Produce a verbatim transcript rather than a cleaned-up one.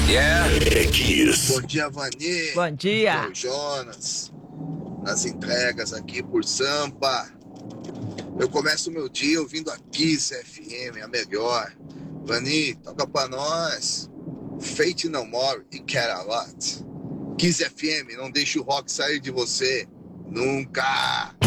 Yeah. É Kiss. Bom dia, Vani. Bom dia. É o Jonas. Nas entregas aqui por Sampa. Eu começo o meu dia ouvindo a Kiss F M, a melhor. Vani, toca pra nós. Fate No More e Care A Lot. Kiss F M, não deixe o rock sair de você. Nunca.